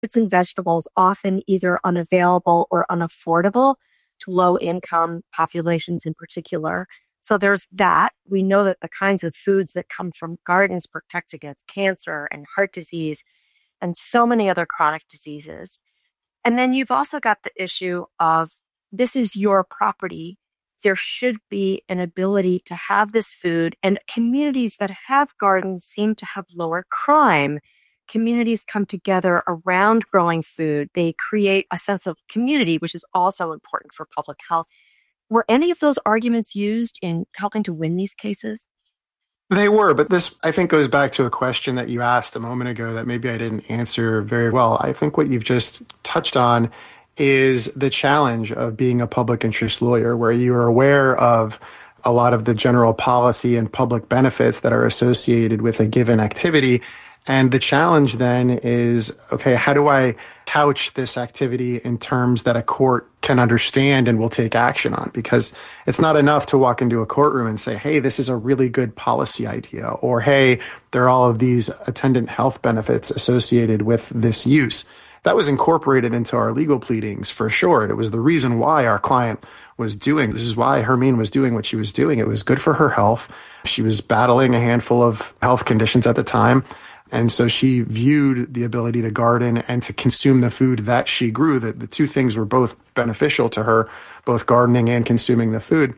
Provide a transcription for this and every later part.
fruits and vegetables often either unavailable or unaffordable to low income populations in particular. So there's that. We know that the kinds of foods that come from gardens protect against cancer and heart disease and so many other chronic diseases. And then you've also got the issue of this is your property. There should be an ability to have this food. And communities that have gardens seem to have lower crime. Communities come together around growing food. They create a sense of community, which is also important for public health. Were any of those arguments used in helping to win these cases? They were, but this, I think, goes back to a question that you asked a moment ago that maybe I didn't answer very well. I think what you've just touched on is the challenge of being a public interest lawyer, where you are aware of a lot of the general policy and public benefits that are associated with a given activity. And the challenge then is, okay, how do I couch this activity in terms that a court can understand and will take action on? Because it's not enough to walk into a courtroom and say, hey, this is a really good policy idea, or hey, there are all of these attendant health benefits associated with this use. That was incorporated into our legal pleadings for sure. It was the reason why our client was doing, this is why Hermine was doing what she was doing. It was good for her health. She was battling a handful of health conditions at the time. And so she viewed the ability to garden and to consume the food that she grew, that the two things were both beneficial to her, both gardening and consuming the food.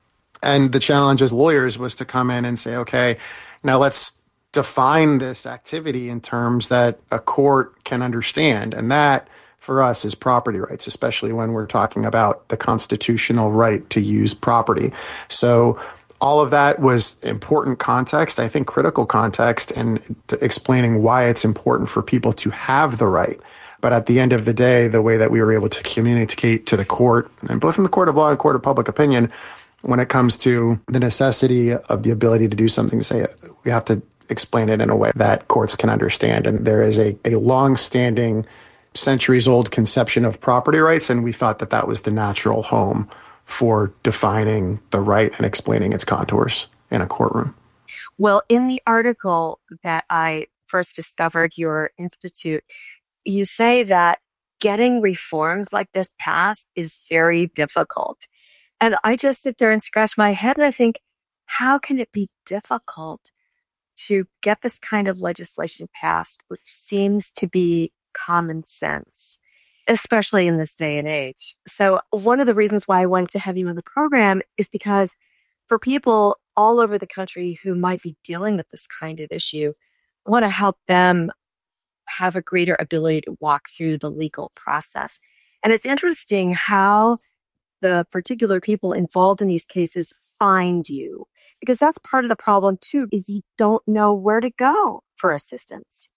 And the challenge as lawyers was to come in and say, okay, now let's define this activity in terms that a court can understand. And that, for us, is property rights, especially when we're talking about the constitutional right to use property. So all of that was important context, I think critical context, and explaining why it's important for people to have the right. But at the end of the day, the way that we were able to communicate to the court, and both in the court of law and court of public opinion, when it comes to the necessity of the ability to do something, to say we have to explain it in a way that courts can understand. And there is a long-standing, centuries-old conception of property rights, and we thought that that was the natural home for defining the right and explaining its contours in a courtroom. Well, in the article that I first discovered your institute, you say that getting reforms like this passed is very difficult. And I just sit there and scratch my head and I think, how can it be difficult to get this kind of legislation passed, which seems to be common sense, especially in this day and age? So one of the reasons why I wanted to have you in the program is because for people all over the country who might be dealing with this kind of issue, I want to help them have a greater ability to walk through the legal process. And it's interesting how the particular people involved in these cases find you, because that's part of the problem too, is you don't know where to go for assistance.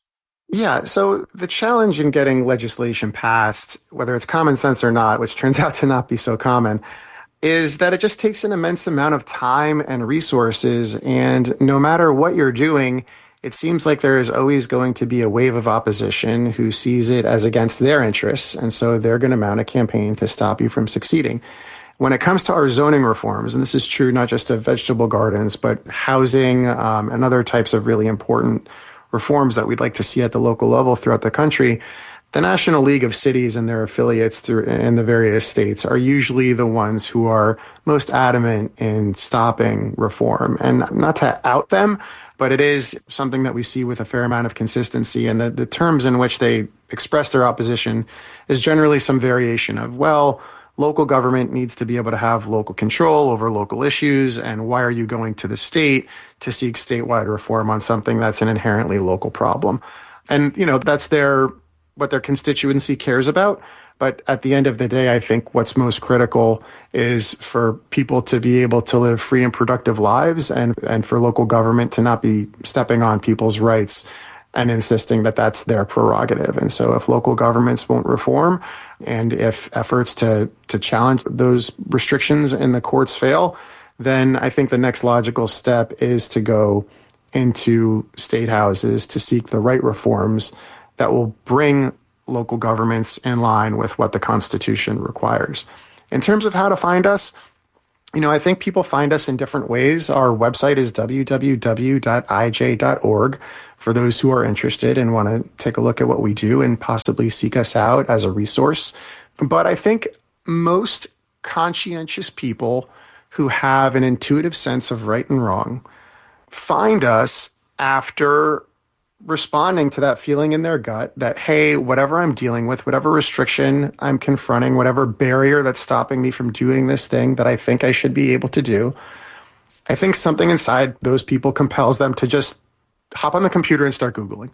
Yeah, so the challenge in getting legislation passed, whether it's common sense or not, which turns out to not be so common, is that it just takes an immense amount of time and resources. And no matter what you're doing, it seems like there is always going to be a wave of opposition who sees it as against their interests. And so they're going to mount a campaign to stop you from succeeding. When it comes to our zoning reforms, and this is true not just of vegetable gardens, but housing and other types of really important reforms that we'd like to see at the local level throughout the country, the National League of Cities and their affiliates in the various states are usually the ones who are most adamant in stopping reform. And not to out them, but it is something that we see with a fair amount of consistency. And the terms in which they express their opposition is generally some variation of, well, local government needs to be able to have local control over local issues. And why are you going to the state to seek statewide reform on something that's an inherently local problem? And, that's what their constituency cares about. But at the end of the day, I think what's most critical is for people to be able to live free and productive lives, and for local government to not be stepping on people's rights and insisting that that's their prerogative. And so if local governments won't reform, and if efforts to challenge those restrictions in the courts fail, then I think the next logical step is to go into state houses to seek the right reforms that will bring local governments in line with what the Constitution requires. In terms of how to find us, I think people find us in different ways. Our website is www.ij.org for those who are interested and want to take a look at what we do and possibly seek us out as a resource. But I think most conscientious people who have an intuitive sense of right and wrong find us after responding to that feeling in their gut that, hey, whatever I'm dealing with, whatever restriction I'm confronting, whatever barrier that's stopping me from doing this thing that I think I should be able to do, I think something inside those people compels them to just hop on the computer and start Googling.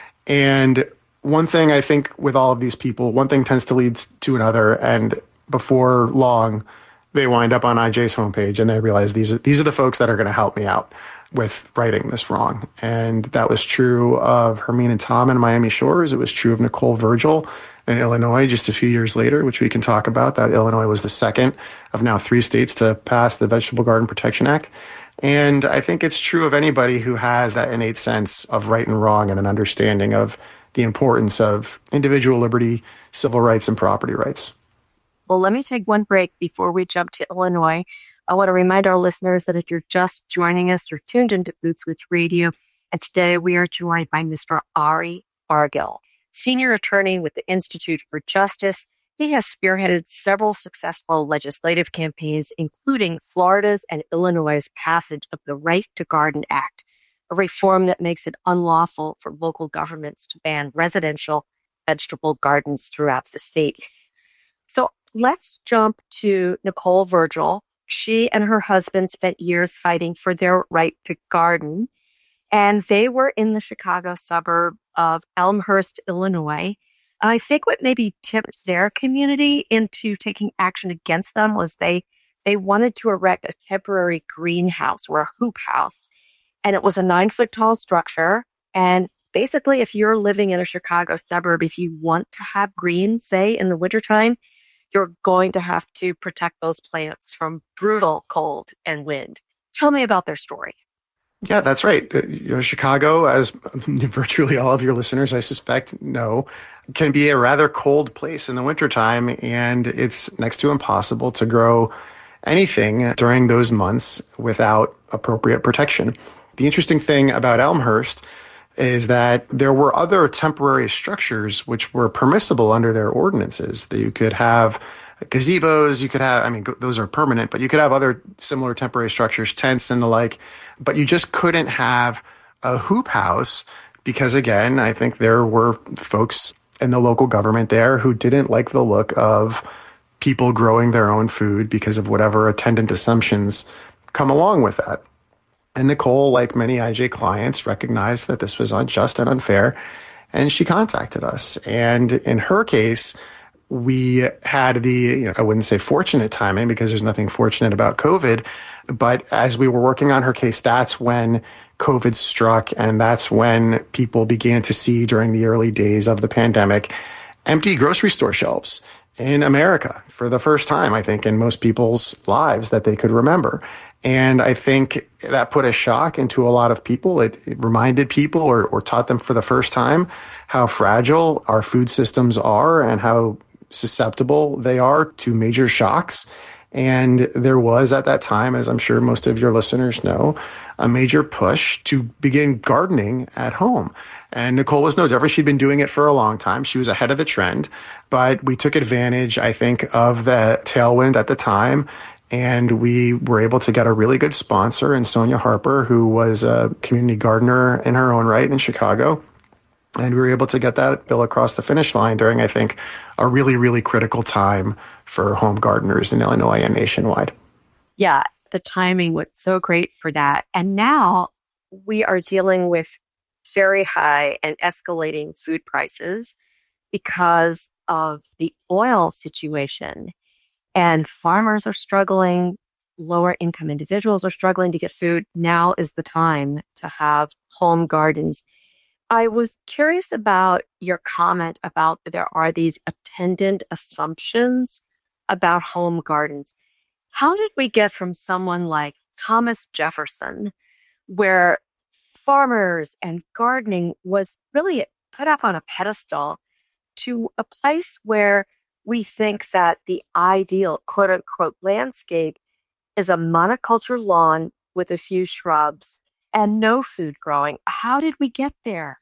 And one thing I think with all of these people, one thing tends to lead to another. And before long, they wind up on IJ's homepage and they realize these are the folks that are going to help me out with righting this wrong. And that was true of Hermine and Tom in Miami Shores. It was true of Nicole Virgil in Illinois just a few years later, which we can talk about. That Illinois was the second of now 3 states to pass the Vegetable Garden Protection Act. And I think it's true of anybody who has that innate sense of right and wrong and an understanding of the importance of individual liberty, civil rights, and property rights. Well, let me take one break before we jump to Illinois. I want to remind our listeners that if you're just joining us, you're tuned into Bootswitch Radio. And today we are joined by Mr. Ari Argil, senior attorney with the Institute for Justice. He has spearheaded several successful legislative campaigns, including Florida's and Illinois' passage of the Right to Garden Act, a reform that makes it unlawful for local governments to ban residential vegetable gardens throughout the state. So let's jump to Nicole Virgil. She and her husband spent years fighting for their right to garden, and they were in the Chicago suburb of Elmhurst, Illinois. I think what maybe tipped their community into taking action against them was they wanted to erect a temporary greenhouse or a hoop house. And it was a 9-foot tall structure. And basically, if you're living in a Chicago suburb, if you want to have green, say in the wintertime, you're going to have to protect those plants from brutal cold and wind. Tell me about their story. Yeah, that's right. Chicago, as virtually all of your listeners, I suspect, know, can be a rather cold place in the wintertime, and it's next to impossible to grow anything during those months without appropriate protection. The interesting thing about Elmhurst is that there were other temporary structures which were permissible under their ordinances. That you could have gazebos, you could have, those are permanent, but you could have other similar temporary structures, tents and the like, but you just couldn't have a hoop house because, again, I think there were folks in the local government there who didn't like the look of people growing their own food because of whatever attendant assumptions come along with that. And Nicole, like many IJ clients, recognized that this was unjust and unfair, and she contacted us. And in her case, we had the, I wouldn't say fortunate timing because there's nothing fortunate about COVID, but as we were working on her case, that's when COVID struck, and that's when people began to see during the early days of the pandemic empty grocery store shelves in America for the first time, I think, in most people's lives that they could remember. And I think that put a shock into a lot of people. It reminded people or taught them for the first time how fragile our food systems are and how susceptible they are to major shocks. And there was at that time, as I'm sure most of your listeners know, a major push to begin gardening at home. And Nicole was no different. She'd been doing it for a long time. She was ahead of the trend, but we took advantage, I think, of the tailwind at the time. And we were able to get a really good sponsor in Sonia Harper, who was a community gardener in her own right in Chicago. And we were able to get that bill across the finish line during, I think, a really, really critical time for home gardeners in Illinois and nationwide. Yeah, the timing was so great for that. And now we are dealing with very high and escalating food prices because of the oil situation. And farmers are struggling, lower income individuals are struggling to get food. Now is the time to have home gardens. I was curious about your comment about there are these attendant assumptions about home gardens. How did we get from someone like Thomas Jefferson, where farmers and gardening was really put up on a pedestal, to a place where we think that the ideal quote unquote landscape is a monoculture lawn with a few shrubs and no food growing. How did we get there?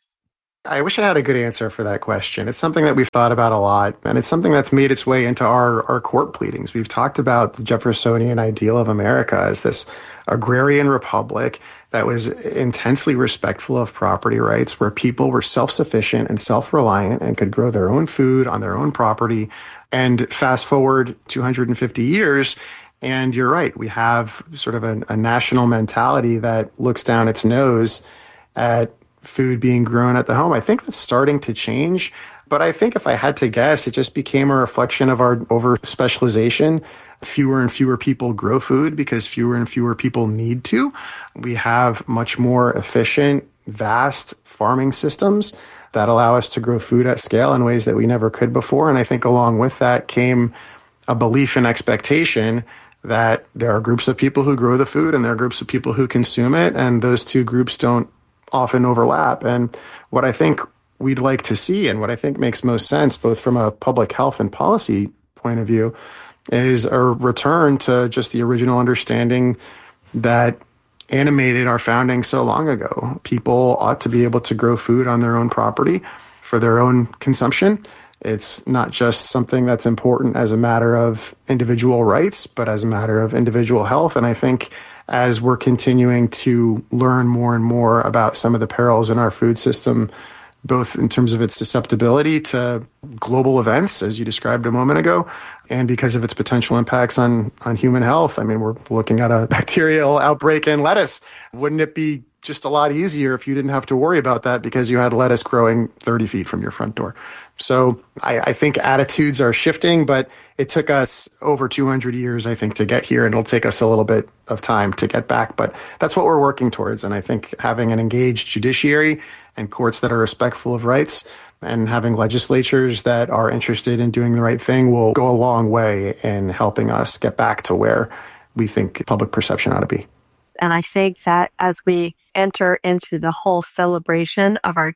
I wish I had a good answer for that question. It's something that we've thought about a lot, and it's something that's made its way into our court pleadings. We've talked about the Jeffersonian ideal of America as this agrarian republic that was intensely respectful of property rights, where people were self-sufficient and self-reliant and could grow their own food on their own property. And fast forward 250 years, and you're right, we have sort of a national mentality that looks down its nose at food being grown at the home. I think that's starting to change. But I think if I had to guess, it just became a reflection of our over specialization. Fewer and fewer people grow food because fewer and fewer people need to. We have much more efficient, vast farming systems that allow us to grow food at scale in ways that we never could before. And I think along with that came a belief and expectation that there are groups of people who grow the food and there are groups of people who consume it. And those two groups don't often overlap. And what I think we'd like to see, and what I think makes most sense, both from a public health and policy point of view, is a return to just the original understanding that animated our founding so long ago. People ought to be able to grow food on their own property for their own consumption. It's not just something that's important as a matter of individual rights, but as a matter of individual health. And I think as we're continuing to learn more and more about some of the perils in our food system, both in terms of its susceptibility to global events, as you described a moment ago, and because of its potential impacts on human health. I mean, we're looking at a bacterial outbreak in lettuce. Wouldn't it be just a lot easier if you didn't have to worry about that because you had lettuce growing 30 feet from your front door? So I think attitudes are shifting, but it took us over 200 years, I think, to get here, and it'll take us a little bit of time to get back. But that's what we're working towards. And I think having an engaged judiciary and courts that are respectful of rights and having legislatures that are interested in doing the right thing will go a long way in helping us get back to where we think public perception ought to be. And I think that as we enter into the whole celebration of our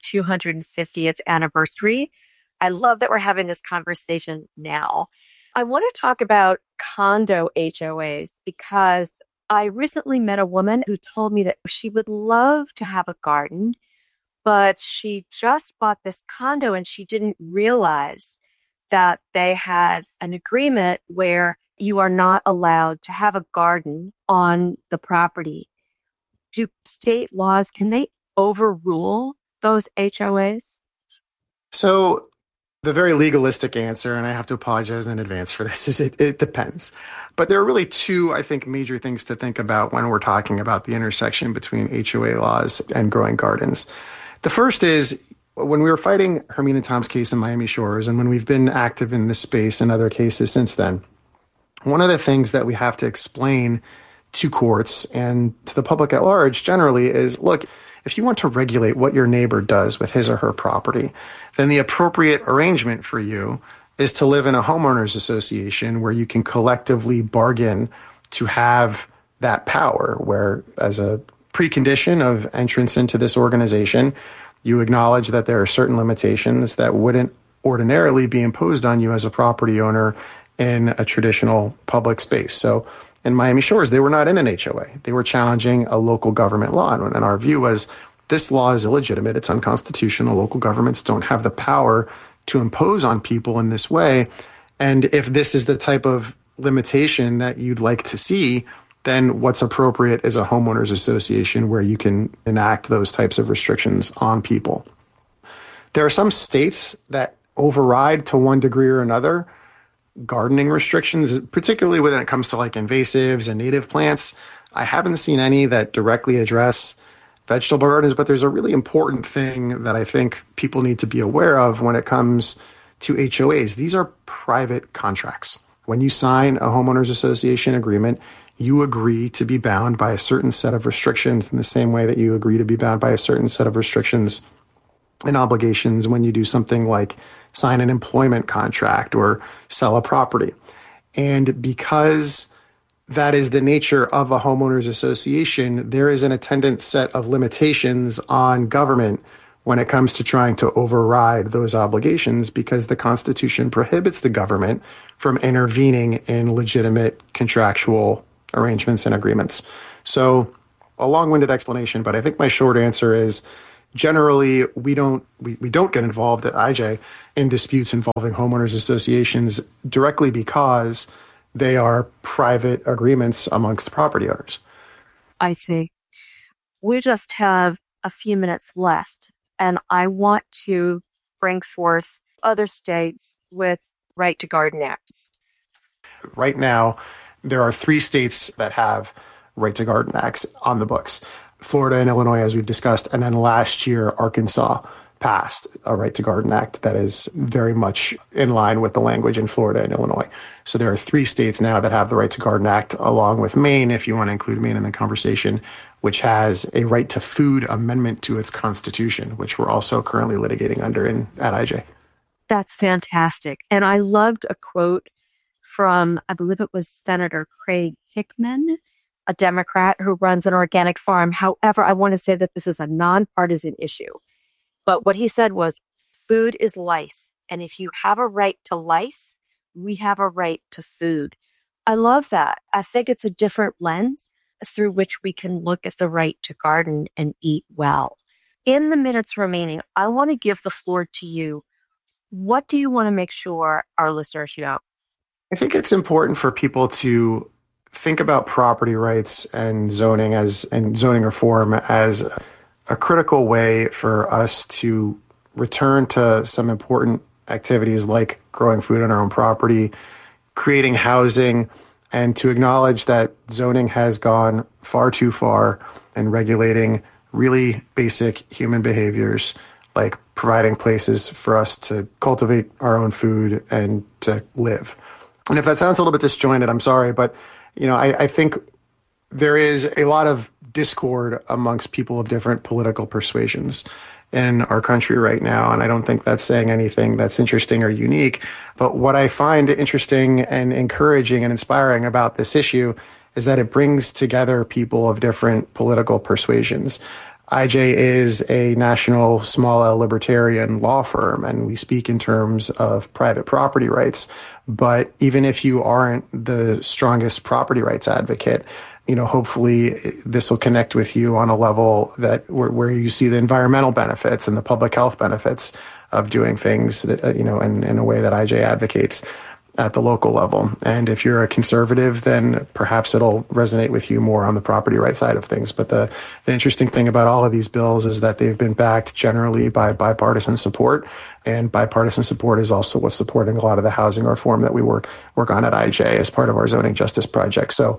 250th anniversary, I love that we're having this conversation now. I want to talk about condo HOAs because I recently met a woman who told me that she would love to have a garden, but she just bought this condo and she didn't realize that they had an agreement where you are not allowed to have a garden on the property. Do state laws, can they overrule those HOAs? So the very legalistic answer, and I have to apologize in advance for this, is it depends. But there are really two, I think, major things to think about when we're talking about the intersection between HOA laws and growing gardens. The first is when we were fighting Hermina Tom's case in Miami Shores, and when we've been active in this space and other cases since then, one of the things that we have to explain to courts and to the public at large generally is, look, if you want to regulate what your neighbor does with his or her property, then the appropriate arrangement for you is to live in a homeowners association where you can collectively bargain to have that power, where as a precondition of entrance into this organization, you acknowledge that there are certain limitations that wouldn't ordinarily be imposed on you as a property owner in a traditional public space. So in Miami Shores, they were not in an HOA. They were challenging a local government law. And our view was this law is illegitimate. It's unconstitutional. Local governments don't have the power to impose on people in this way. And if this is the type of limitation that you'd like to see, then what's appropriate is a homeowners association where you can enact those types of restrictions on people. There are some states that override to one degree or another gardening restrictions, particularly when it comes to like invasives and native plants. I haven't seen any that directly address vegetable gardens, but there's a really important thing that I think people need to be aware of when it comes to HOAs. These are private contracts. When you sign a homeowners association agreement, you agree to be bound by a certain set of restrictions in the same way that you agree to be bound by a certain set of restrictions and obligations when you do something like sign an employment contract or sell a property. And because that is the nature of a homeowners association, there is an attendant set of limitations on government when it comes to trying to override those obligations, because the Constitution prohibits the government from intervening in legitimate contractual arrangements and agreements. So a long-winded explanation, but I think my short answer is generally we don't get involved at IJ in disputes involving homeowners associations directly because they are private agreements amongst property owners. I see. We just have a few minutes left, and I want to bring forth other states with right to garden acts. Right now, there are 3 states that have right to garden acts on the books. Florida and Illinois, as we've discussed, and then last year, Arkansas passed a right to garden act that is very much in line with the language in Florida and Illinois. So there are 3 states now that have the right to garden act, along with Maine, if you want to include Maine in the conversation, which has a right to food amendment to its constitution, which we're also currently litigating under at IJ. That's fantastic. And I loved a quote from, I believe it was Senator Craig Hickman, a Democrat who runs an organic farm. However, I want to say that this is a nonpartisan issue. But what he said was, food is life. And if you have a right to life, we have a right to food. I love that. I think it's a different lens through which we can look at the right to garden and eat well. In the minutes remaining, I want to give the floor to you. What do you want to make sure our listeners know? I think it's important for people to think about property rights and zoning reform as a critical way for us to return to some important activities like growing food on our own property, creating housing, and to acknowledge that zoning has gone far too far in regulating really basic human behaviors like providing places for us to cultivate our own food and to live. And if that sounds a little bit disjointed, I'm sorry, but I think there is a lot of discord amongst people of different political persuasions in our country right now. And I don't think that's saying anything that's interesting or unique. But what I find interesting and encouraging and inspiring about this issue is that it brings together people of different political persuasions. IJ is a national small L libertarian law firm, and we speak in terms of private property rights. But even if you aren't the strongest property rights advocate, hopefully this will connect with you on a level that where you see the environmental benefits and the public health benefits of doing things that, in a way that IJ advocates at the local level. And if you're a conservative, then perhaps it'll resonate with you more on the property right side of things. But the interesting thing about all of these bills is that they've been backed generally by bipartisan support. And bipartisan support is also what's supporting a lot of the housing reform that we work on at IJ as part of our zoning justice project. So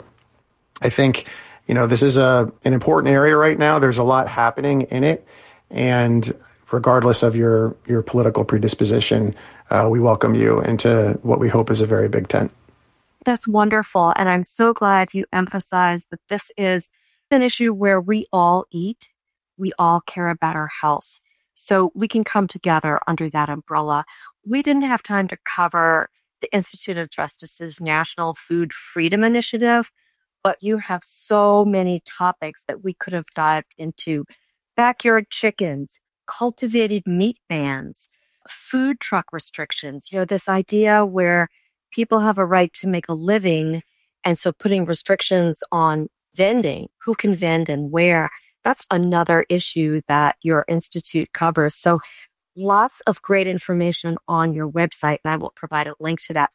I think, this is an important area right now. There's a lot happening in it. And regardless of your political predisposition, we welcome you into what we hope is a very big tent. That's wonderful. And I'm so glad you emphasized that this is an issue where we all eat. We all care about our health. So we can come together under that umbrella. We didn't have time to cover the Institute of Justice's National Food Freedom Initiative, but you have so many topics that we could have dived into. Backyard chickens, cultivated meat bans, food truck restrictions, this idea where people have a right to make a living. And so putting restrictions on vending, who can vend and where, that's another issue that your institute covers. So lots of great information on your website, and I will provide a link to that.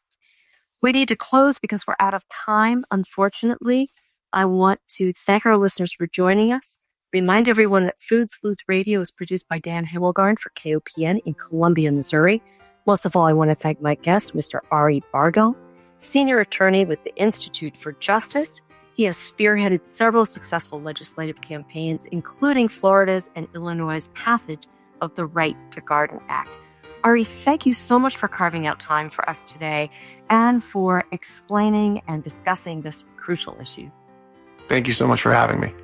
We need to close because we're out of time, unfortunately. I want to thank our listeners for joining us. Remind everyone that Food Sleuth Radio is produced by Dan Himmelgarn for KOPN in Columbia, Missouri. Most of all, I want to thank my guest, Mr. Ari Bargel, senior attorney with the Institute for Justice. He has spearheaded several successful legislative campaigns, including Florida's and Illinois' passage of the Right to Garden Act. Ari, thank you so much for carving out time for us today and for explaining and discussing this crucial issue. Thank you so much for having me.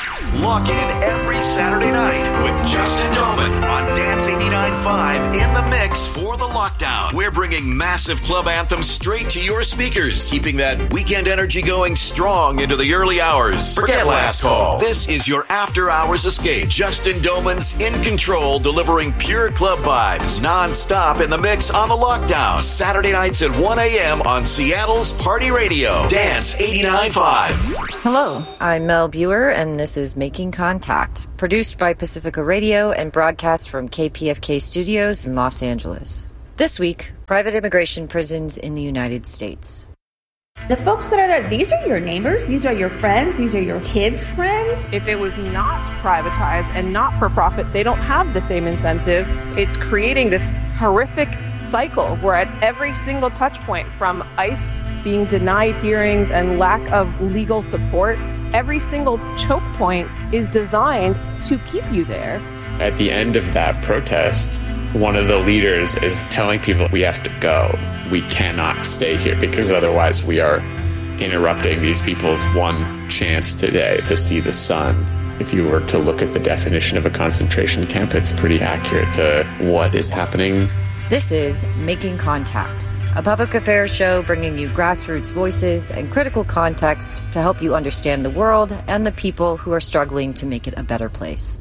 Lock in every Saturday night with Justin Doman on Dance 89.5 in the mix for the Lockdown. Lockdown. We're bringing massive club anthems straight to your speakers, keeping that weekend energy going strong into the early hours. Forget last call. This is your after-hours escape. Justin Doman's in control, delivering pure club vibes, non-stop in the mix on the Lockdown. Saturday nights at 1 a.m. on Seattle's Party Radio. Dance 89.5. Hello, I'm Mel Buer, and this is Making Contact, produced by Pacifica Radio and broadcast from KPFK Studios in Los Angeles. This week, private immigration prisons in the United States. The folks that are there, these are your neighbors, these are your friends, these are your kids' friends. If it was not privatized and not for profit, they don't have the same incentive. It's creating this horrific cycle where at every single touch point, from ICE being denied hearings and lack of legal support, every single choke point is designed to keep you there. At the end of that protest, one of the leaders is telling people we have to go. We cannot stay here because otherwise we are interrupting these people's one chance today to see the sun. If you were to look at the definition of a concentration camp, it's pretty accurate to what is happening. This is Making Contact, a public affairs show bringing you grassroots voices and critical context to help you understand the world and the people who are struggling to make it a better place.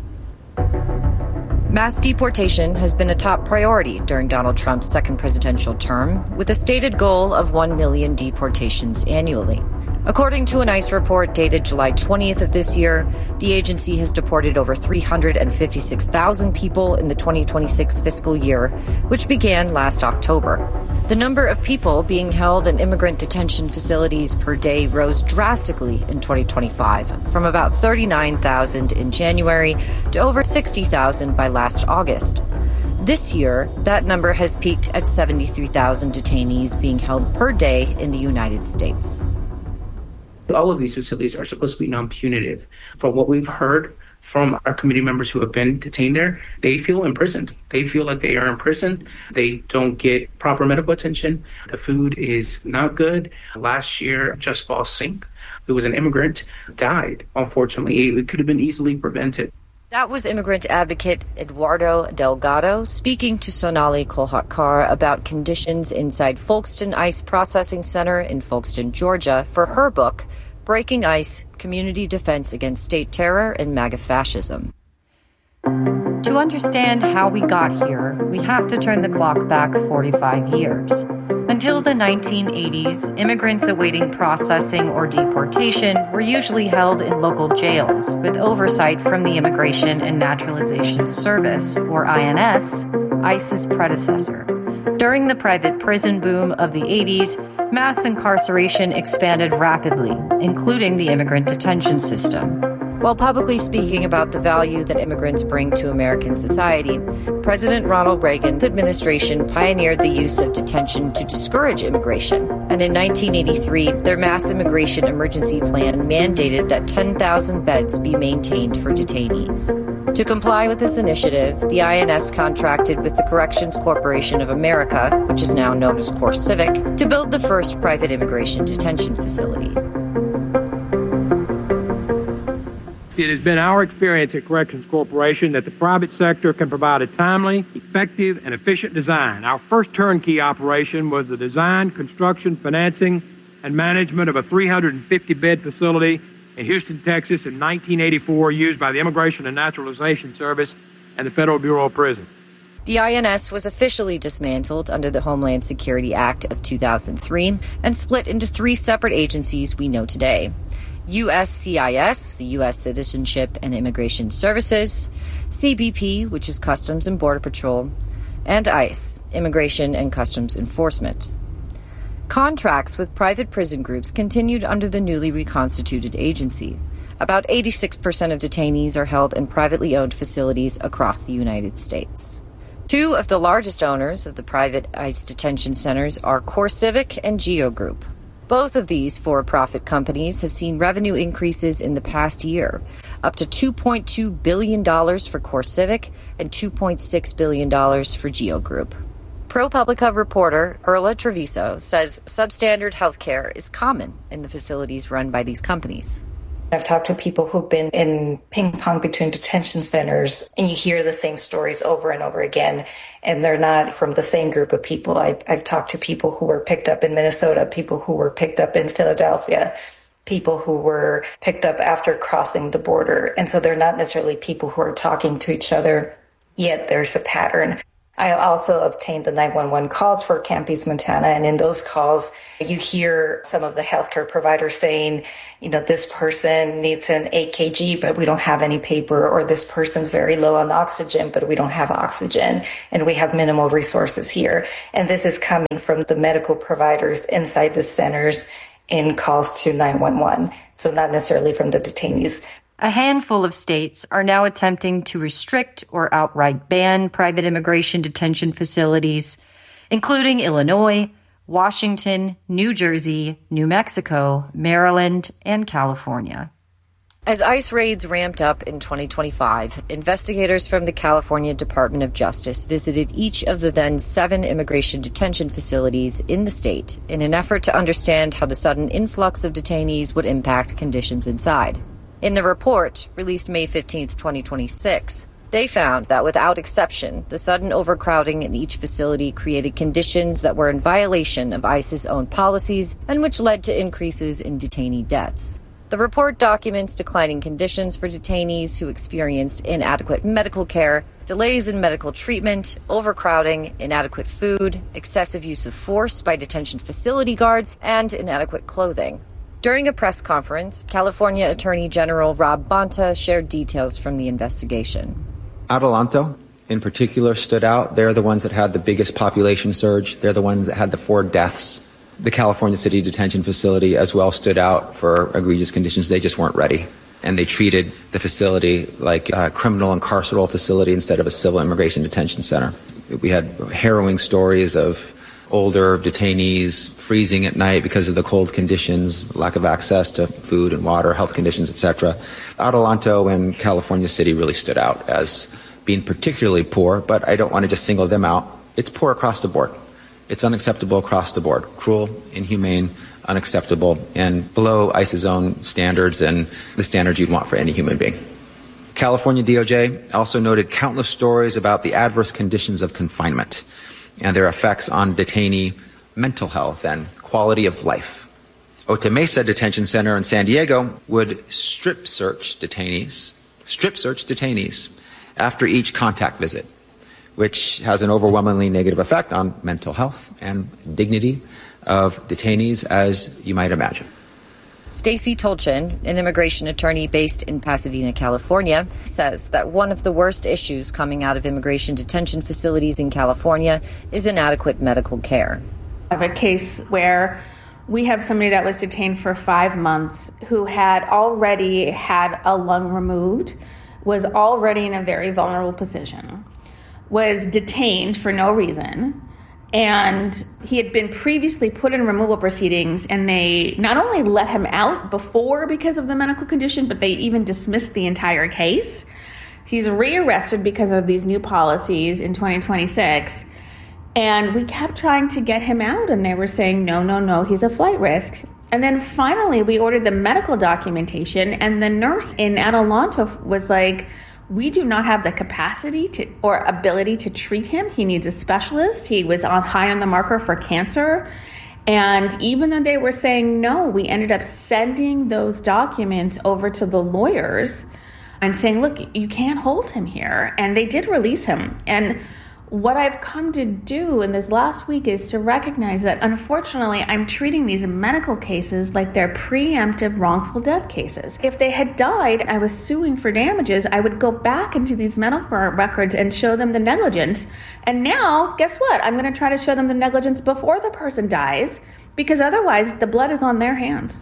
Mass deportation has been a top priority during Donald Trump's second presidential term, with a stated goal of 1 million deportations annually. According to an ICE report dated July 20th of this year, the agency has deported over 356,000 people in the 2026 fiscal year, which began last October. The number of people being held in immigrant detention facilities per day rose drastically in 2025, from about 39,000 in January to over 60,000 by last August. This year, that number has peaked at 73,000 detainees being held per day in the United States. All of these facilities are supposed to be non-punitive. From what we've heard from our committee members who have been detained there, they feel imprisoned. They feel like they are imprisoned. They don't get proper medical attention. The food is not good. Last year, Just Ball Sink, who was an immigrant, died. Unfortunately, it could have been easily prevented. That was immigrant advocate Eduardo Delgado speaking to Sonali Kolhatkar about conditions inside Folkston ICE Processing Center in Folkston, Georgia, for her book, Breaking ICE, Community Defense Against State Terror and MAGA Fascism. To understand how we got here, we have to turn the clock back 45 years. Until the 1980s, immigrants awaiting processing or deportation were usually held in local jails with oversight from the Immigration and Naturalization Service, or INS, ICE's predecessor. During the private prison boom of the 80s, mass incarceration expanded rapidly, including the immigrant detention system. While publicly speaking about the value that immigrants bring to American society, President Ronald Reagan's administration pioneered the use of detention to discourage immigration. And in 1983, their mass immigration emergency plan mandated that 10,000 beds be maintained for detainees. To comply with this initiative, the INS contracted with the Corrections Corporation of America, which is now known as CoreCivic, to build the first private immigration detention facility. It has been our experience at Corrections Corporation that the private sector can provide a timely, effective, and efficient design. Our first turnkey operation was the design, construction, financing, and management of a 350-bed facility in Houston, Texas in 1984, used by the Immigration and Naturalization Service and the Federal Bureau of Prisons. The INS was officially dismantled under the Homeland Security Act of 2003 and split into three separate agencies we know today. USCIS, the U.S. Citizenship and Immigration Services, CBP, which is Customs and Border Patrol, and ICE, Immigration and Customs Enforcement. Contracts with private prison groups continued under the newly reconstituted agency. About 86% of detainees are held in privately owned facilities across the United States. Two of the largest owners of the private ICE detention centers are CoreCivic and GEO Group. Both of these for-profit companies have seen revenue increases in the past year, up to $2.2 billion for CoreCivic and $2.6 billion for GEO Group. ProPublica reporter Erla Treviso says substandard health care is common in the facilities run by these companies. I've talked to people who've been in ping pong between detention centers, and you hear the same stories over and over again, and they're not from the same group of people. I've talked to people who were picked up in Minnesota, people who were picked up in Philadelphia, people who were picked up after crossing the border. And so they're not necessarily people who are talking to each other, yet there's a pattern. I also obtained the 911 calls for Camp East, Montana. And in those calls, you hear some of the healthcare providers saying, this person needs an AKG, but we don't have any paper, or this person's very low on oxygen, but we don't have oxygen, and we have minimal resources here. And this is coming from the medical providers inside the centers in calls to 911. So not necessarily from the detainees. A handful of states are now attempting to restrict or outright ban private immigration detention facilities, including Illinois, Washington, New Jersey, New Mexico, Maryland, and California. As ICE raids ramped up in 2025, investigators from the California Department of Justice visited each of the then 7 immigration detention facilities in the state in an effort to understand how the sudden influx of detainees would impact conditions inside. In the report, released May 15, 2026, they found that without exception, the sudden overcrowding in each facility created conditions that were in violation of ICE's own policies and which led to increases in detainee deaths. The report documents declining conditions for detainees who experienced inadequate medical care, delays in medical treatment, overcrowding, inadequate food, excessive use of force by detention facility guards, and inadequate clothing. During a press conference, California Attorney General Rob Bonta shared details from the investigation. Adelanto, in particular, stood out. They're the ones that had the biggest population surge. They're the ones that had the 4 deaths. The California City Detention Facility as well stood out for egregious conditions. They just weren't ready. And they treated the facility like a criminal and carceral facility instead of a civil immigration detention center. We had harrowing stories of older detainees freezing at night because of the cold conditions, lack of access to food and water, health conditions, etc. Adelanto and California City really stood out as being particularly poor, but I don't want to just single them out. It's poor across the board. It's unacceptable across the board. Cruel, inhumane, unacceptable, and below ICE's own standards and the standards you'd want for any human being. California DOJ also noted countless stories about the adverse conditions of confinement and their effects on detainee mental health and quality of life. Otay Mesa Detention Center in San Diego would strip search detainees after each contact visit, which has an overwhelmingly negative effect on mental health and dignity of detainees, as you might imagine. Stacy Tolchin, an immigration attorney based in Pasadena, California, says that one of the worst issues coming out of immigration detention facilities in California is inadequate medical care. I have a case where we have somebody that was detained for 5 months who had already had a lung removed, was already in a very vulnerable position, was detained for no reason, and he had been previously put in removal proceedings, and they not only let him out before because of the medical condition, but they even dismissed the entire case. He's rearrested because of these new policies in 2026, and we kept trying to get him out, and they were saying, no, he's a flight risk. And then finally, we ordered the medical documentation, and the nurse in Adelanto was like, we do not have the capacity to or ability to treat him. He needs a specialist. He was high on the marker for cancer. And even though they were saying no, we ended up sending those documents over to the lawyers and saying, look, you can't hold him here. And they did release him. And what I've come to do in this last week is to recognize that, unfortunately, I'm treating these medical cases like they're preemptive wrongful death cases. If they had died, I was suing for damages, I would go back into these medical records and show them the negligence. And now, guess what? I'm going to try to show them the negligence before the person dies, because otherwise the blood is on their hands.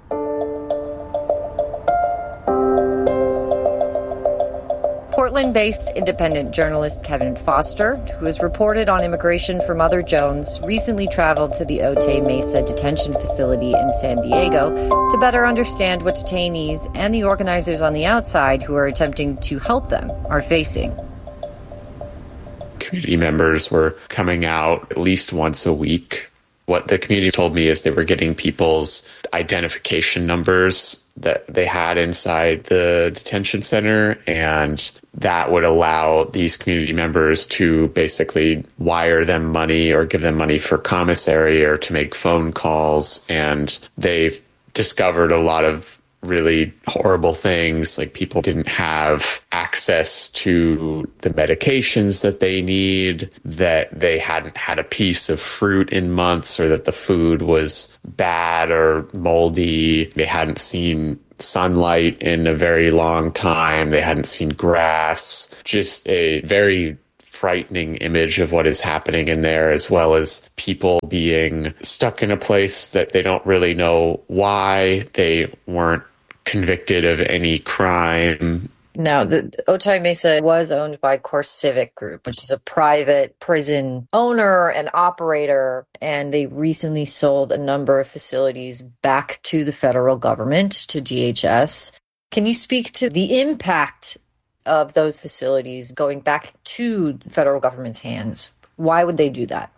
Portland-based independent journalist Kevin Foster, who has reported on immigration for Mother Jones, recently traveled to the Otay Mesa detention facility in San Diego to better understand what detainees and the organizers on the outside who are attempting to help them are facing. Community members were coming out at least once a week What the community told me is they were getting people's identification numbers that they had inside the detention center, and that would allow these community members to basically wire them money or give them money for commissary or to make phone calls. And they've discovered a lot of really horrible things, like people didn't have access to the medications that they need, that they hadn't had a piece of fruit in months, or that the food was bad or moldy. They hadn't seen sunlight in a very long time. They hadn't seen grass. Just a very frightening image of what is happening in there, as well as people being stuck in a place that they don't really know why. They weren't convicted of any crime. Now, the Otay Mesa was owned by CoreCivic Group, which is a private prison owner and operator, and they recently sold a number of facilities back to the federal government, to DHS. Can you speak to the impact of those facilities going back to the federal government's hands? Why would they do that?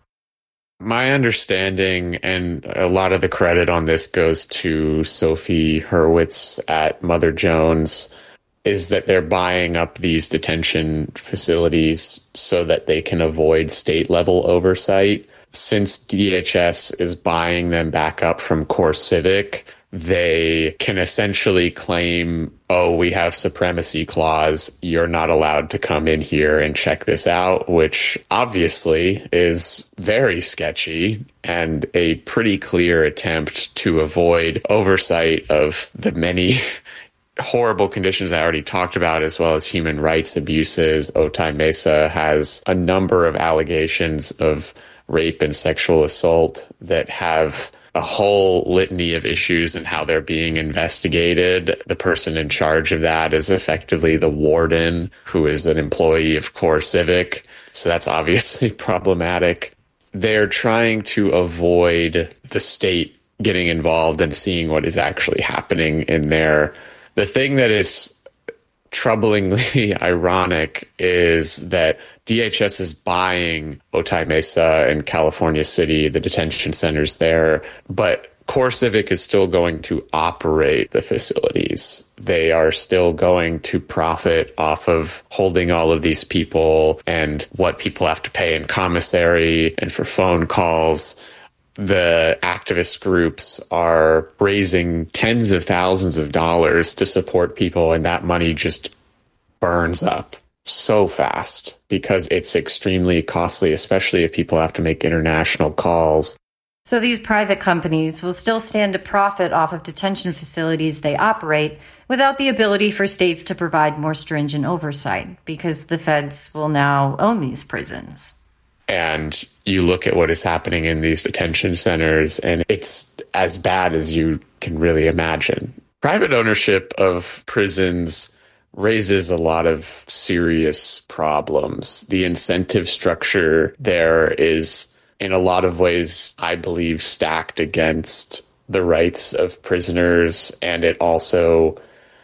My understanding, and a lot of the credit on this goes to Sophie Hurwitz at Mother Jones, is that they're buying up these detention facilities so that they can avoid state-level oversight. Since DHS is buying them back up from CoreCivic, they can essentially claim, oh, we have supremacy clause, you're not allowed to come in here and check this out, which obviously is very sketchy and a pretty clear attempt to avoid oversight of the many horrible conditions I already talked about, as well as human rights abuses. Otay Mesa has a number of allegations of rape and sexual assault that have a whole litany of issues and how they're being investigated. The person in charge of that is effectively the warden, who is an employee of CoreCivic. So that's obviously problematic. They're trying to avoid the state getting involved and seeing what is actually happening in there. The thing that is troublingly ironic is that DHS is buying Otay Mesa and California City, the detention centers there, but CoreCivic is still going to operate the facilities. They are still going to profit off of holding all of these people and what people have to pay in commissary and for phone calls. The activist groups are raising tens of thousands of dollars to support people, and that money just burns up so fast because it's extremely costly, especially if people have to make international calls. So these private companies will still stand to profit off of detention facilities they operate without the ability for states to provide more stringent oversight, because the feds will now own these prisons. And you look at what is happening in these detention centers, and it's as bad as you can really imagine. Private ownership of prisons raises a lot of serious problems. The incentive structure there is, in a lot of ways, I believe, stacked against the rights of prisoners, and it also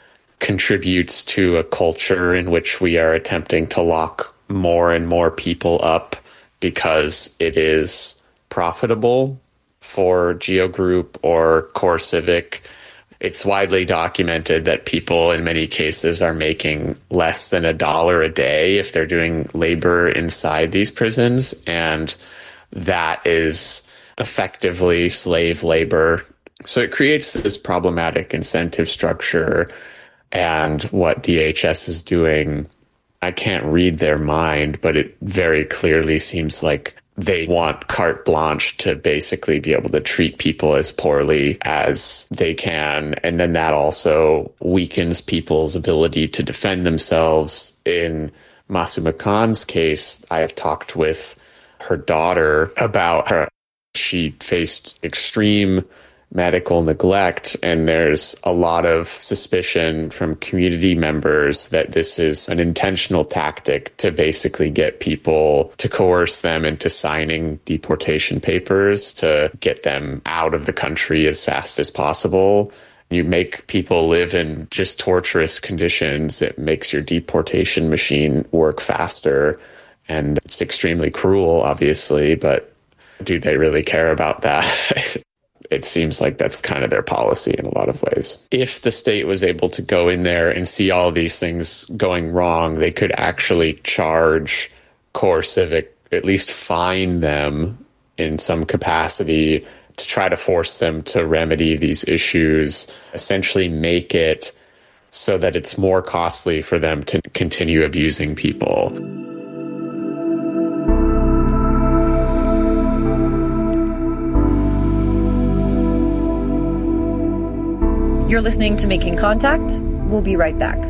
contributes to a culture in which we are attempting to lock more and more people up because it is profitable for Geo Group or CoreCivic. It's widely documented that people in many cases are making less than $1 a day if they're doing labor inside these prisons, and that is effectively slave labor. So it creates this problematic incentive structure, and what DHS is doing, I can't read their mind, but it very clearly seems like they want carte blanche to basically be able to treat people as poorly as they can. And then that also weakens people's ability to defend themselves. In Masuma Khan's case, I have talked with her daughter about her. She faced extreme medical neglect, and there's a lot of suspicion from community members that this is an intentional tactic to basically get people, to coerce them into signing deportation papers to get them out of the country as fast as possible. You make people live in just torturous conditions. It makes your deportation machine work faster, and it's extremely cruel, obviously, but Do they really care about that? It seems like that's kind of their policy in a lot of ways. If the state was able to go in there and see all these things going wrong, they could actually charge CoreCivic, at least fine them in some capacity to try to force them to remedy these issues, essentially make it so that it's more costly for them to continue abusing people. You're listening to Making Contact. We'll be right back.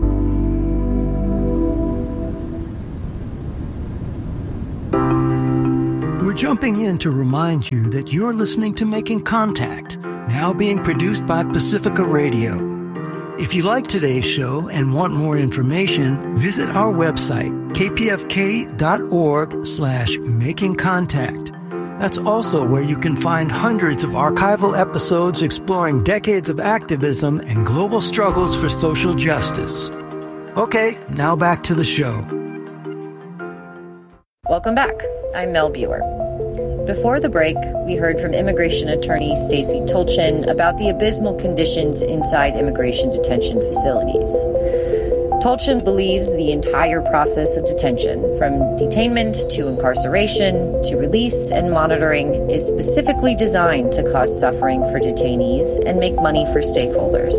We're jumping in to remind you that you're listening to Making Contact, now being produced by Pacifica Radio. If you like today's show and want more information, visit our website, kpfk.org/makingcontact. That's also where you can find hundreds of archival episodes exploring decades of activism and global struggles for social justice. Okay, now back to the show. Welcome back. I'm Mel Buer. Before the break, we heard from immigration attorney Stacey Tolchin about the abysmal conditions inside immigration detention facilities. Tolchin believes the entire process of detention, from detainment to incarceration to release and monitoring, is specifically designed to cause suffering for detainees and make money for stakeholders.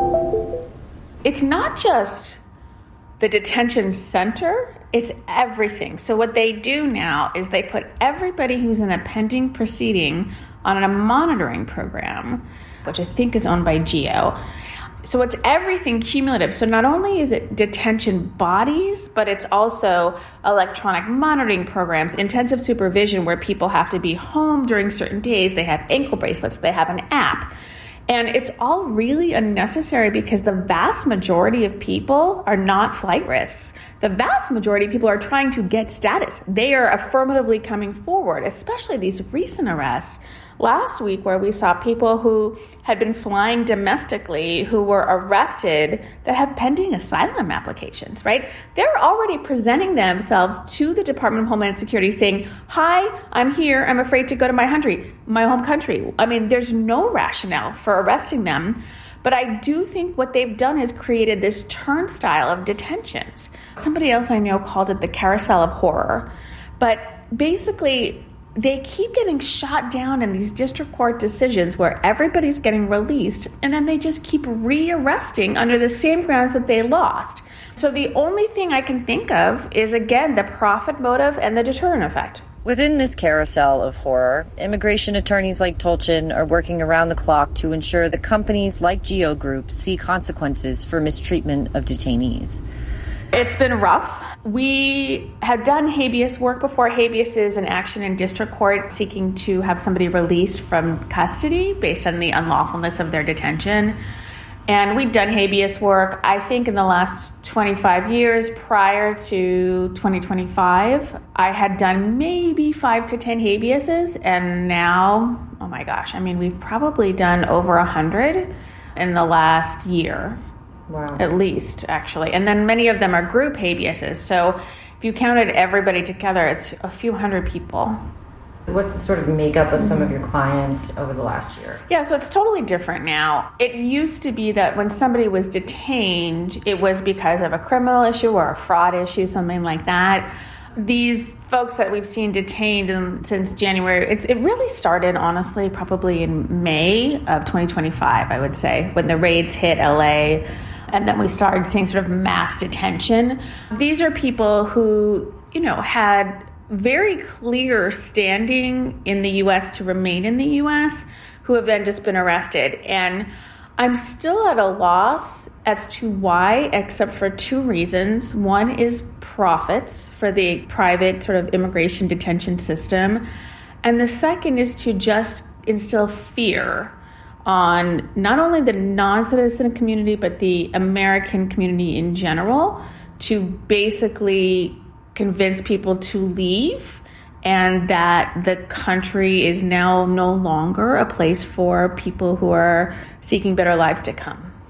It's not just the detention center, it's everything. So what they do now is they put everybody who's in a pending proceeding on a monitoring program, which I think is owned by GEO. So it's everything cumulative. So not only is it detention bodies, but it's also electronic monitoring programs, intensive supervision where people have to be home during certain days. They have ankle bracelets, they have an app. And it's all really unnecessary because the vast majority of people are not flight risks. The vast majority of people are trying to get status. They are affirmatively coming forward, especially these recent arrests last week where we saw people who had been flying domestically who were arrested that have pending asylum applications, right? They're already presenting themselves to the Department of Homeland Security saying, hi, I'm here, I'm afraid to go to my home country. I mean, there's no rationale for arresting them. But I do think what they've done is created this turnstile of detentions. Somebody else I know called it the carousel of horror. But basically, they keep getting shot down in these district court decisions where everybody's getting released, and then they just keep re-arresting under the same grounds that they lost. So the only thing I can think of is, again, the profit motive and the deterrent effect. Within this carousel of horror, immigration attorneys like Tolchin are working around the clock to ensure that companies like GEO Group see consequences for mistreatment of detainees. It's been rough. We have done habeas work before. Habeas is an action in district court seeking to have somebody released from custody based on the unlawfulness of their detention. And we've done habeas work, I think, in the last 25 years. Prior to 2025, I had done maybe 5 to 10 habeases. And now, oh my gosh, I mean, we've probably done over 100 in the last year. Wow. At least, actually. And then many of them are group habeases. So if you counted everybody together, it's a few hundred people. What's the sort of makeup of some of your clients over the last year? Yeah, so it's totally different now. It used to be that when somebody was detained, it was because of a criminal issue or a fraud issue, something like that. These folks that we've seen detained since January, it really started, honestly, probably in May of 2025, I would say, when the raids hit LA. And then we started seeing sort of mass detention. These are people who, had very clear standing in the U.S. to remain in the U.S., who have then just been arrested. And I'm still at a loss as to why, except for 2 reasons. One is profits for the private sort of immigration detention system. And the second is to just instill fear on not only the non-citizen community, but the American community in general, to basically convince people to leave and that the country is now no longer a place for people who are seeking better lives to come.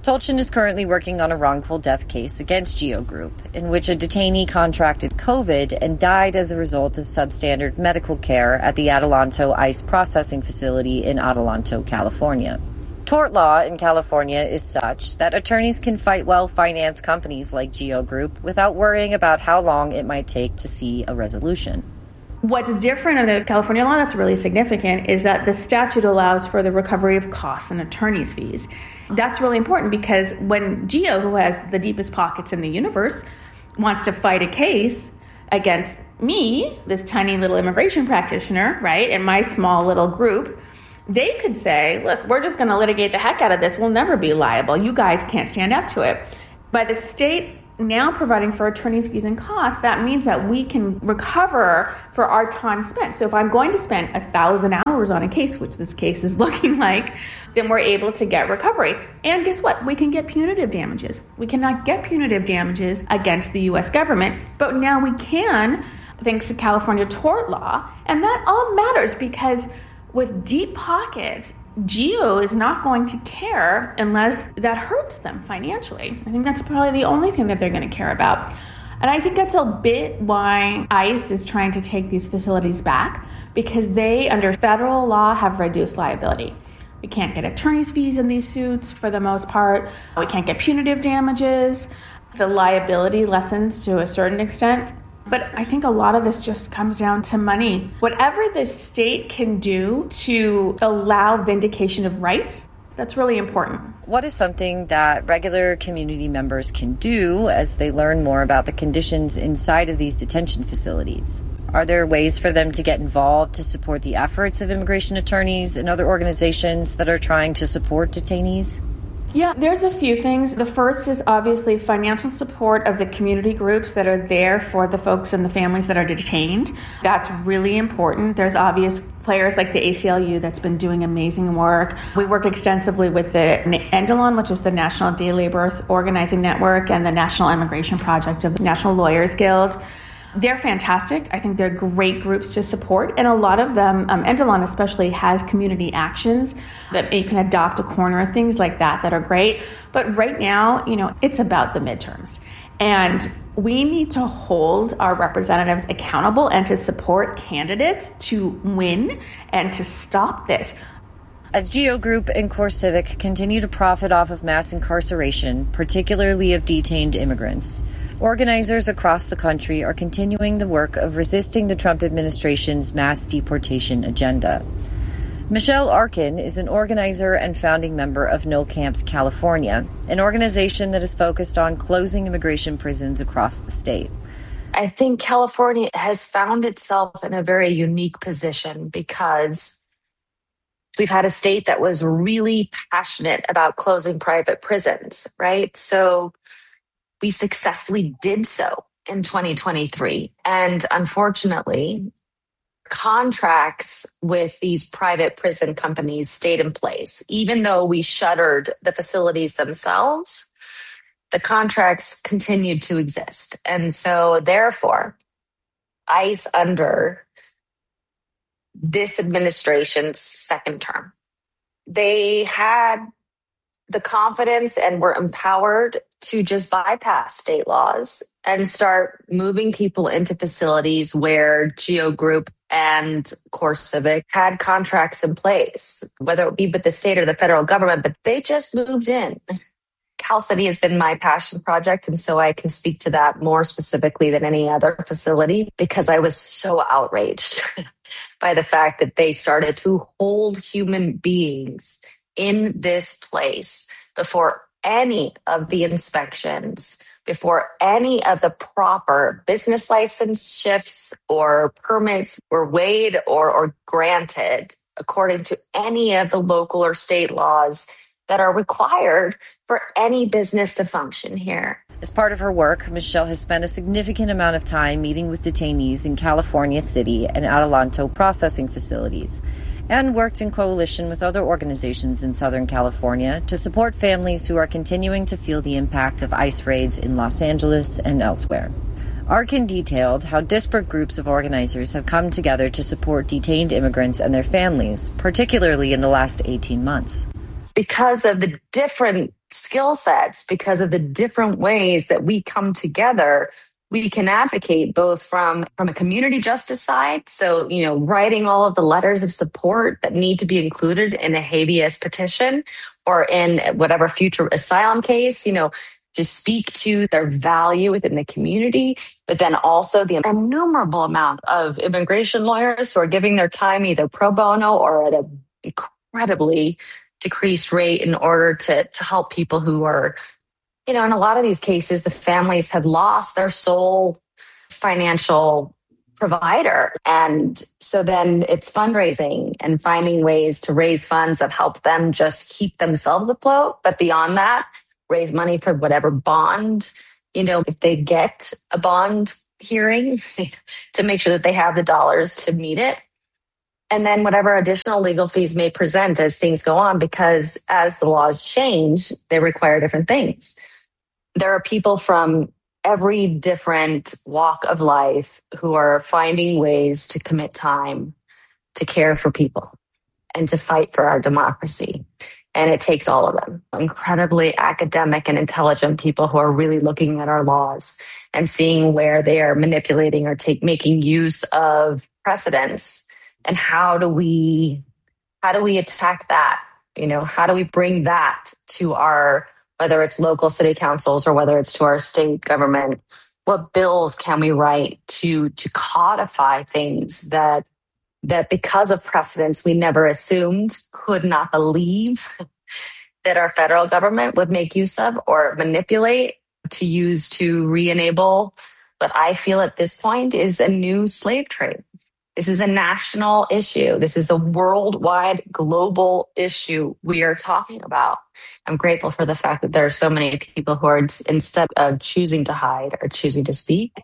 Tolchin is currently working on a wrongful death case against GEO Group, in which a detainee contracted COVID and died as a result of substandard medical care at the Adelanto ICE processing facility in Adelanto, California. Tort law in California is such that attorneys can fight well-financed companies like GEO Group without worrying about how long it might take to see a resolution. What's different under California law that's really significant is that the statute allows for the recovery of costs and attorney's fees. That's really important because when GEO, who has the deepest pockets in the universe, wants to fight a case against me, this tiny little immigration practitioner, right, and my small little group, they could say, look, we're just going to litigate the heck out of this. We'll never be liable. You guys can't stand up to it. By the state now providing for attorney's fees and costs, that means that we can recover for our time spent. So if I'm going to spend 1,000 hours on a case, which this case is looking like, then we're able to get recovery. And guess what? We can get punitive damages. We cannot get punitive damages against the U.S. government, but now we can, thanks to California tort law. And that all matters because with deep pockets, GEO is not going to care unless that hurts them financially. I think that's probably the only thing that they're going to care about. And I think that's a bit why ICE is trying to take these facilities back, because they, under federal law, have reduced liability. We can't get attorney's fees in these suits for the most part. We can't get punitive damages. The liability lessens to a certain extent. But I think a lot of this just comes down to money. Whatever the state can do to allow vindication of rights, that's really important. What is something that regular community members can do as they learn more about the conditions inside of these detention facilities? Are there ways for them to get involved to support the efforts of immigration attorneys and other organizations that are trying to support detainees? Yeah, there's a few things. The first is obviously financial support of the community groups that are there for the folks and the families that are detained. That's really important. There's obvious players like the ACLU that's been doing amazing work. We work extensively with the NDLON, which is the National Day Laborers Organizing Network, and the National Immigration Project of the National Lawyers Guild. They're fantastic. I think they're great groups to support. And a lot of them, NDLON especially, has community actions that you can adopt a corner, things like that are great. But right now, it's about the midterms. And we need to hold our representatives accountable and to support candidates to win and to stop this. As GEO Group and CoreCivic continue to profit off of mass incarceration, particularly of detained immigrants, organizers across the country are continuing the work of resisting the Trump administration's mass deportation agenda. Michelle Arkin is an organizer and founding member of No Camps California, an organization that is focused on closing immigration prisons across the state. I think California has found itself in a very unique position because we've had a state that was really passionate about closing private prisons, right? So we successfully did so in 2023. And unfortunately, contracts with these private prison companies stayed in place. Even though we shuttered the facilities themselves, the contracts continued to exist. And so therefore, ICE under this administration's second term, they had the confidence and were empowered to just bypass state laws and start moving people into facilities where GEO Group and CoreCivic had contracts in place, whether it be with the state or the federal government, but they just moved in. Cal City has been my passion project, and so I can speak to that more specifically than any other facility because I was so outraged by the fact that they started to hold human beings in this place before any of the inspections, before any of the proper business license shifts or permits were waived or granted according to any of the local or state laws that are required for any business to function here. As part of her work, Michelle has spent a significant amount of time meeting with detainees in California City and Adelanto processing facilities, and worked in coalition with other organizations in Southern California to support families who are continuing to feel the impact of ICE raids in Los Angeles and elsewhere. Arkin detailed how disparate groups of organizers have come together to support detained immigrants and their families, particularly in the last 18 months. Because of the different skill sets because of the different ways that we come together. We can advocate both from a community justice side. So, writing all of the letters of support that need to be included in a habeas petition or in whatever future asylum case, to speak to their value within the community, but then also the innumerable amount of immigration lawyers who are giving their time either pro bono or at an incredibly decreased rate in order to help people who are, in a lot of these cases, the families have lost their sole financial provider. And so then it's fundraising and finding ways to raise funds that help them just keep themselves afloat. But beyond that, raise money for whatever bond, if they get a bond hearing to make sure that they have the dollars to meet it. And then whatever additional legal fees may present as things go on, because as the laws change, they require different things. There are people from every different walk of life who are finding ways to commit time to care for people and to fight for our democracy. And it takes all of them, incredibly academic and intelligent people who are really looking at our laws and seeing where they are manipulating or making use of precedents. And how do we attack that? How do we bring that to our, whether it's local city councils or whether it's to our state government? What bills can we write to codify things that because of precedents we never assumed, could not believe that our federal government would make use of or manipulate to use to re-enable what I feel at this point is a new slave trade. This is a national issue. This is a worldwide, global issue we are talking about. I'm grateful for the fact that there are so many people who are, instead of choosing to hide, are choosing to speak.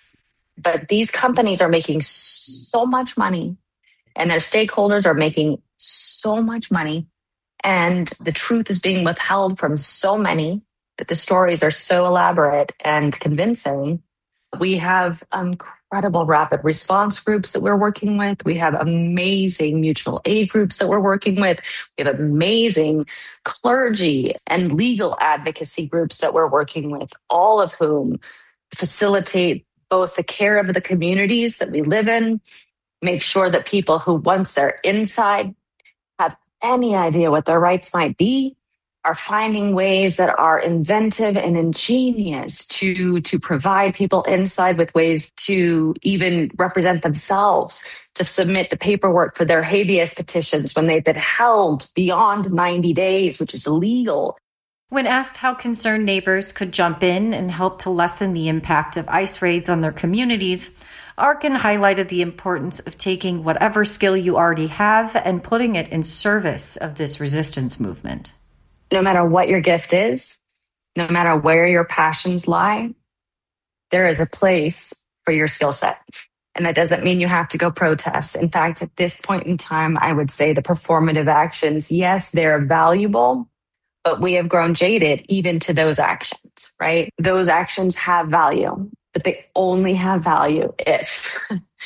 But these companies are making so much money, and their stakeholders are making so much money, and the truth is being withheld from so many, that the stories are so elaborate and convincing. We have incredible rapid response groups that we're working with. We have amazing mutual aid groups that we're working with. We have amazing clergy and legal advocacy groups that we're working with, all of whom facilitate both the care of the communities that we live in, make sure that people who, once they're inside, have any idea what their rights might be, are finding ways that are inventive and ingenious to provide people inside with ways to even represent themselves, to submit the paperwork for their habeas petitions when they've been held beyond 90 days, which is illegal. When asked how concerned neighbors could jump in and help to lessen the impact of ICE raids on their communities, Arkin highlighted the importance of taking whatever skill you already have and putting it in service of this resistance movement. No matter what your gift is, no matter where your passions lie, there is a place for your skill set. And that doesn't mean you have to go protest. In fact, at this point in time, I would say the performative actions, yes, they're valuable, but we have grown jaded even to those actions, right? Those actions have value, but they only have value if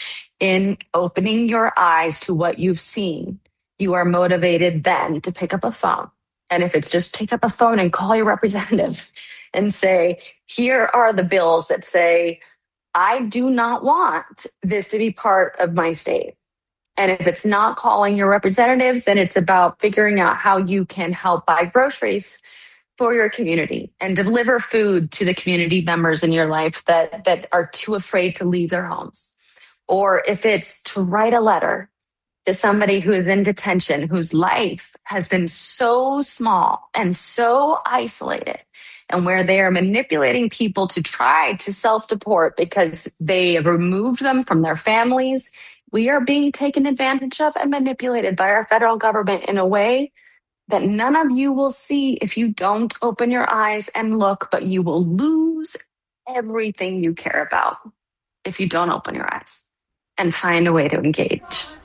in opening your eyes to what you've seen, you are motivated then to pick up a phone. And if it's just pick up a phone and call your representative and say, here are the bills that say, I do not want this to be part of my state. And if it's not calling your representatives, then it's about figuring out how you can help buy groceries for your community and deliver food to the community members in your life that are too afraid to leave their homes. Or if it's to write a letter to somebody who is in detention, whose life has been so small and so isolated, and where they are manipulating people to try to self-deport because they have removed them from their families. We are being taken advantage of and manipulated by our federal government in a way that none of you will see if you don't open your eyes and look, but you will lose everything you care about if you don't open your eyes and find a way to engage.